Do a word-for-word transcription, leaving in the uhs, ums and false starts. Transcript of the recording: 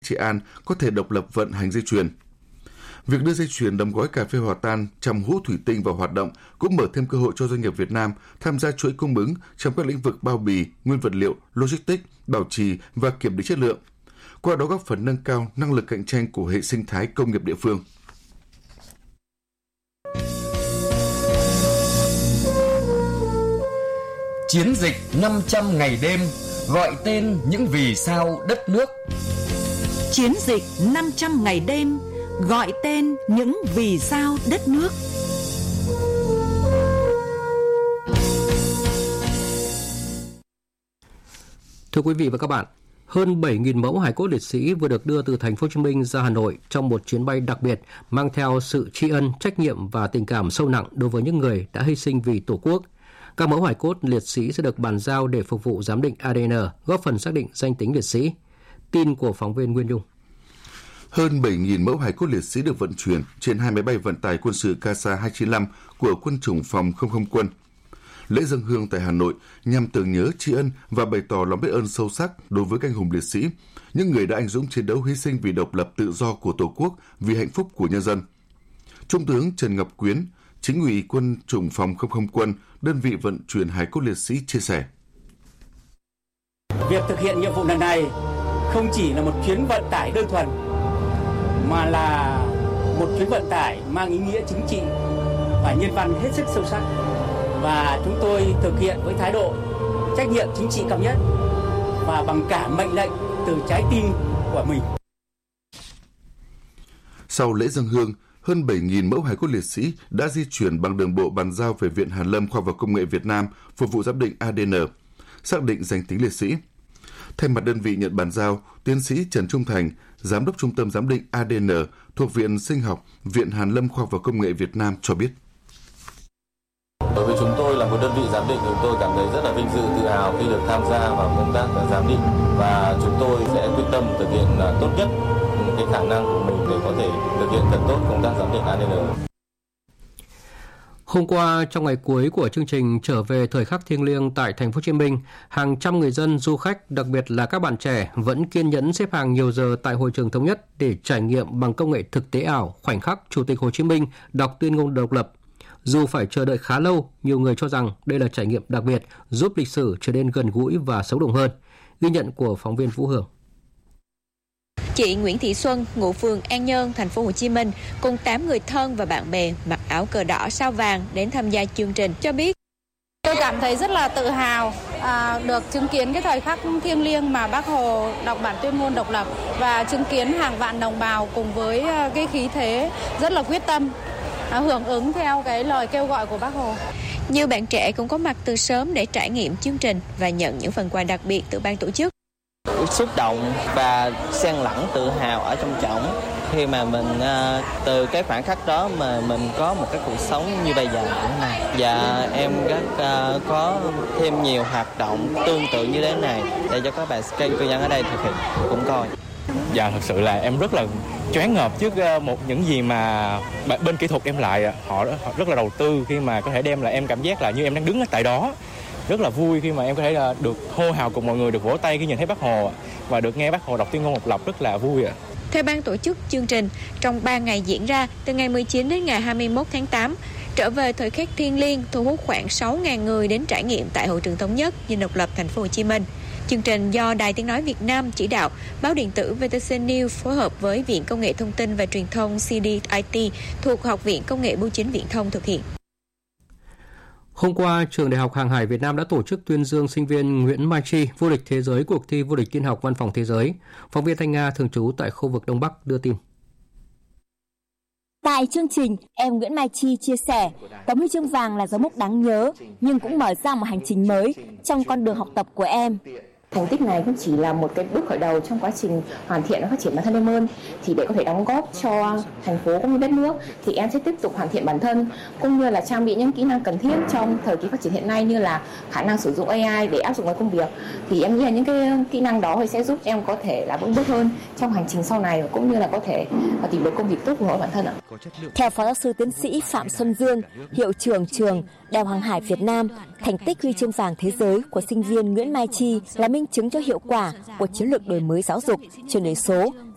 Trị An có thể độc lập vận hành dây chuyền. Việc đưa dây chuyền đóng gói cà phê hòa tan trong hũ thủy tinh vào hoạt động cũng mở thêm cơ hội cho doanh nghiệp Việt Nam tham gia chuỗi cung ứng trong các lĩnh vực bao bì, nguyên vật liệu, logistics, bảo trì và kiểm định chất lượng. Qua đó góp phần nâng cao năng lực cạnh tranh của hệ sinh thái công nghiệp địa phương. Chiến dịch năm trăm ngày đêm gọi tên những vì sao đất nước. Chiến dịch năm trăm ngày đêm gọi tên những vì sao đất nước. Thưa quý vị và các bạn, hơn bảy nghìn mẫu hài cốt liệt sĩ vừa được đưa từ thành phố Hồ Chí Minh ra Hà Nội trong một chuyến bay đặc biệt mang theo sự tri ân, trách nhiệm và tình cảm sâu nặng đối với những người đã hy sinh vì Tổ quốc. Các mẫu hài cốt liệt sĩ sẽ được bàn giao để phục vụ giám định a đê en, góp phần xác định danh tính liệt sĩ. Tin của phóng viên Nguyên Nhung. Hơn bảy nghìn mẫu hài cốt liệt sĩ được vận chuyển trên hai máy bay vận tải quân sự ca sa hai chín lăm của quân chủng phòng không không quân. Lễ dâng hương tại Hà Nội nhằm tưởng nhớ, tri ân và bày tỏ lòng biết ơn sâu sắc đối với các anh hùng liệt sĩ, những người đã anh dũng chiến đấu hy sinh vì độc lập tự do của Tổ quốc, vì hạnh phúc của nhân dân. Trung tướng Trần Ngọc Quyến, Chính ủy quân chủng phòng không không quân, đơn vị vận chuyển hài cốt liệt sĩ chia sẻ. Việc thực hiện nhiệm vụ lần này không chỉ là một chuyến vận tải đơn thuần, mà là một chuyến vận tải mang ý nghĩa chính trị và nhân văn hết sức sâu sắc. Và chúng tôi thực hiện với thái độ trách nhiệm chính trị cao nhất và bằng cả mệnh lệnh từ trái tim của mình. Sau lễ dâng hương, hơn bảy nghìn mẫu hài cốt liệt sĩ đã di chuyển bằng đường bộ bàn giao về Viện Hàn lâm Khoa học và Công nghệ Việt Nam phục vụ giám định a đê en, xác định danh tính liệt sĩ. Thay mặt đơn vị nhận bàn giao, tiến sĩ Trần Trung Thành, Giám đốc Trung tâm Giám định a đê en thuộc Viện Sinh học, Viện Hàn lâm Khoa học và Công nghệ Việt Nam cho biết. Đối với chúng tôi là một đơn vị giám định, chúng tôi cảm thấy rất là vinh dự, tự hào khi được tham gia vào công tác giám định, và chúng tôi sẽ quyết tâm thực hiện tốt nhất cái khả năng của mình để có thể thực hiện thật tốt công tác giám định a đê en. Hôm qua, trong ngày cuối của chương trình Trở về thời khắc thiêng liêng tại thành phố Hồ Chí Minh, hàng trăm người dân, du khách, đặc biệt là các bạn trẻ vẫn kiên nhẫn xếp hàng nhiều giờ tại hội trường Thống Nhất để trải nghiệm bằng công nghệ thực tế ảo khoảnh khắc Chủ tịch Hồ Chí Minh đọc tuyên ngôn độc lập. Dù phải chờ đợi khá lâu, nhiều người cho rằng đây là trải nghiệm đặc biệt giúp lịch sử trở nên gần gũi và sống động hơn. Ghi nhận của phóng viên Vũ Hường. Chị Nguyễn Thị Xuân, ngụ phường An Nhơn, thành phố Hồ Chí Minh, cùng tám người thân và bạn bè mặc áo cờ đỏ sao vàng đến tham gia chương trình cho biết: tôi cảm thấy rất là tự hào à, được chứng kiến cái thời khắc thiêng liêng mà Bác Hồ đọc bản tuyên ngôn độc lập và chứng kiến hàng vạn đồng bào cùng với cái khí thế rất là quyết tâm à, hưởng ứng theo cái lời kêu gọi của Bác Hồ. Nhiều bạn trẻ cũng có mặt từ sớm để trải nghiệm chương trình và nhận những phần quà đặc biệt từ ban tổ chức. Xúc động và xen lẫn tự hào ở trong trỏng khi mà mình uh, từ cái khoảnh khắc đó mà mình có một cái cuộc sống như bây giờ này. Và em rất uh, có thêm nhiều hoạt động tương tự như thế này để cho các bạn kênh cư dân ở đây thực hiện cũng coi. Dạ, thật sự là em rất là choáng ngợp trước một những gì mà bên kỹ thuật đem lại. Họ, họ rất là đầu tư khi mà có thể đem lại em cảm giác là như em đang đứng ở tại đó. Rất là vui khi mà em có thể được hô hào cùng mọi người, được vỗ tay khi nhìn thấy Bác Hồ và được nghe Bác Hồ đọc tuyên ngôn độc lập, rất là vui ạ. Theo ban tổ chức chương trình, trong ba ngày diễn ra từ ngày mười chín đến ngày hai mươi mốt tháng tám, Trở về thời khắc thiêng liêng thu hút khoảng sáu nghìn người đến trải nghiệm tại hội trường Thống Nhất, Dinh Độc Lập, thành phố Hồ Chí Minh. Chương trình do Đài Tiếng nói Việt Nam chỉ đạo, báo điện tử vê tê xê News phối hợp với Viện Công nghệ Thông tin và Truyền thông xê đê i tê thuộc Học viện Công nghệ Bưu chính Viễn thông thực hiện. Hôm qua, Trường Đại học Hàng hải Việt Nam đã tổ chức tuyên dương sinh viên Nguyễn Mai Chi vô địch thế giới cuộc thi vô địch tin học văn phòng thế giới. Phóng viên Thanh Nga thường trú tại khu vực Đông Bắc đưa tin. Tại chương trình, em Nguyễn Mai Chi chia sẻ, tấm huy chương vàng là dấu mốc đáng nhớ, nhưng cũng mở ra một hành trình mới trong con đường học tập của em. Thành tích này cũng chỉ là một cái bước khởi đầu trong quá trình hoàn thiện và phát triển bản thân em hơn. Thì để có thể đóng góp cho thành phố cũng như đất nước thì em sẽ tiếp tục hoàn thiện bản thân cũng như là trang bị những kỹ năng cần thiết trong thời kỳ phát triển hiện nay, như là khả năng sử dụng a i để áp dụng vào công việc. Thì em nghĩ là những cái kỹ năng đó sẽ giúp em có thể là vững bước hơn trong hành trình sau này, cũng như là có thể tìm được công việc tốt của bản thân ạ. Theo Phó giáo sư tiến sĩ Phạm Xuân Dương, hiệu trưởng trường Đại học Hàng hải Việt Nam, thành tích huy chương vàng thế giới của sinh viên Nguyễn Mai Chi là minh chứng cho hiệu quả của chiến lược đổi mới giáo dục, chuyển đổi số